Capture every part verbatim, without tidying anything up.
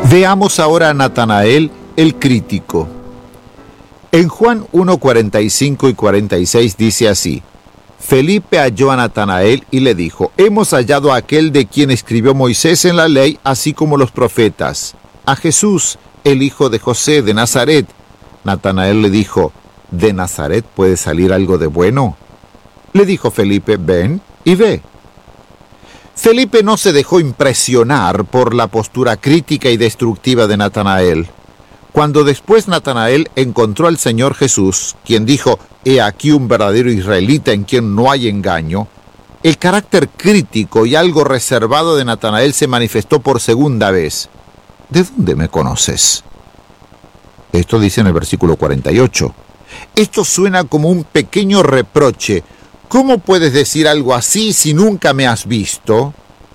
Veamos ahora a Natanael, el crítico. En Juan uno, cuarenta y cinco y cuarenta y seis dice así: Felipe halló a Natanael y le dijo: hemos hallado a aquel de quien escribió Moisés en la ley, así como los profetas, a Jesús, el hijo de José de Nazaret. Natanael le dijo: ¿de Nazaret puede salir algo de bueno? Le dijo Felipe: ven y ve. Felipe no se dejó impresionar por la postura crítica y destructiva de Natanael. Cuando después Natanael encontró al Señor Jesús, quien dijo: he aquí un verdadero israelita en quien no hay engaño, el carácter crítico y algo reservado de Natanael se manifestó por segunda vez. ¿De dónde me conoces? Esto dice en el versículo cuarenta y ocho. Esto suena como un pequeño reproche. ¿Cómo puedes decir algo así si nunca me has visto?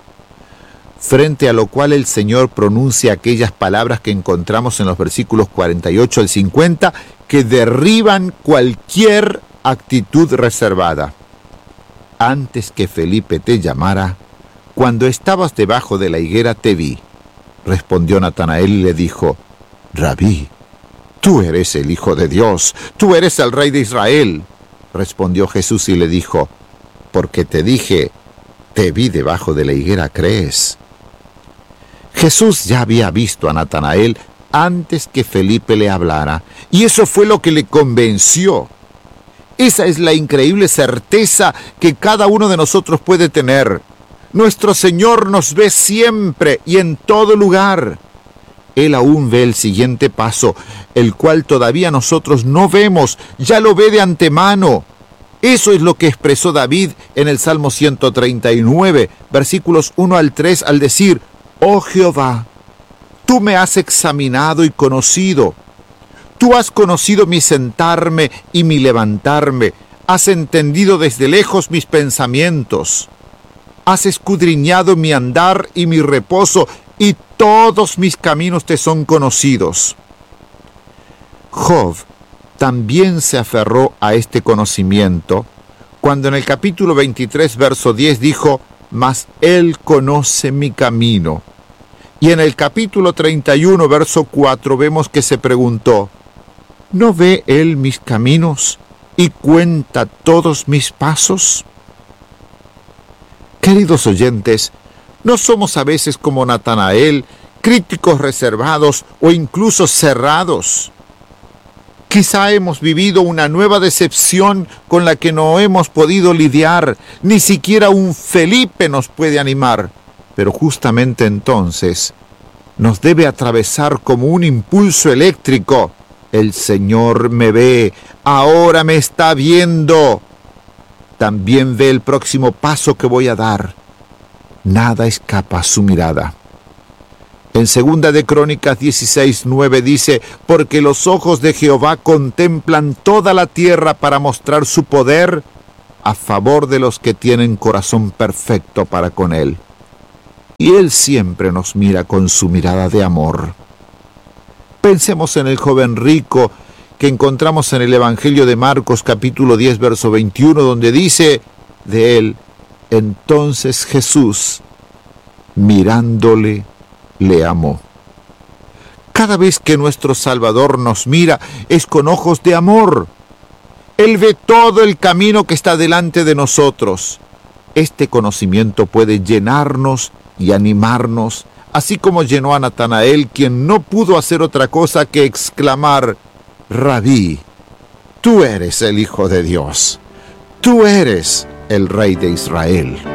Frente a lo cual el Señor pronuncia aquellas palabras que encontramos en los versículos cuarenta y ocho al cincuenta, que derriban cualquier actitud reservada. Antes que Felipe te llamara, cuando estabas debajo de la higuera te vi. Respondió Natanael y le dijo: Rabí, tú eres el Hijo de Dios, tú eres el Rey de Israel. Respondió Jesús y le dijo: porque te dije, te vi debajo de la higuera, ¿crees? Jesús ya había visto a Natanael antes que Felipe le hablara, y eso fue lo que le convenció. Esa es la increíble certeza que cada uno de nosotros puede tener. Nuestro Señor nos ve siempre y en todo lugar. Él aún ve el siguiente paso, el cual todavía nosotros no vemos, ya lo ve de antemano. Eso es lo que expresó David en el Salmo ciento treinta y nueve, versículos uno al tres, al decir: oh Jehová, tú me has examinado y conocido. Tú has conocido mi sentarme y mi levantarme, has entendido desde lejos mis pensamientos. Has escudriñado mi andar y mi reposo, y todos mis caminos te son conocidos. Job también se aferró a este conocimiento cuando en el capítulo veintitrés, verso diez dijo: mas él conoce mi camino. Y en el capítulo treinta y uno, verso cuatro, vemos que se preguntó: ¿no ve él mis caminos y cuenta todos mis pasos? Queridos oyentes, ¿no somos a veces como Natanael, críticos reservados o incluso cerrados? Quizá hemos vivido una nueva decepción con la que no hemos podido lidiar, ni siquiera un Felipe nos puede animar, pero justamente entonces nos debe atravesar como un impulso eléctrico: el Señor me ve, ahora me está viendo. También ve el próximo paso que voy a dar. Nada escapa a su mirada. En segunda de Crónicas dieciséis, nueve dice: porque los ojos de Jehová contemplan toda la tierra para mostrar su poder a favor de los que tienen corazón perfecto para con él. Y él siempre nos mira con su mirada de amor. Pensemos en el joven rico que encontramos en el Evangelio de Marcos capítulo diez, verso veintiuno, donde dice de él: entonces Jesús, mirándole, le amó. Cada vez que nuestro Salvador nos mira, es con ojos de amor. Él ve todo el camino que está delante de nosotros. Este conocimiento puede llenarnos y animarnos, así como llenó a Natanael, quien no pudo hacer otra cosa que exclamar: Rabí, tú eres el Hijo de Dios, tú eres el Rey de Israel.